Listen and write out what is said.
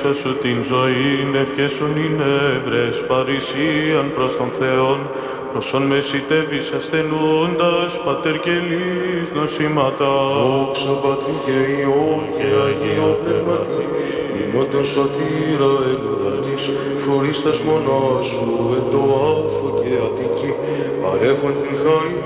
δόξα σου την ζωήν, ευχέσον είναι εύρες παρησίαν προς τον Θεόν, προσόν μεσητεύεις ασθενούντας, Πατέρ και λύς νοσήματα. Δόξα Πατρί και Υιό και Αγίο Πνεύματι, ημών τον σωτήρα εν ουρανής, φορείς τας μονάς σου εν το άφο και Αττική, παρέχον την χάριν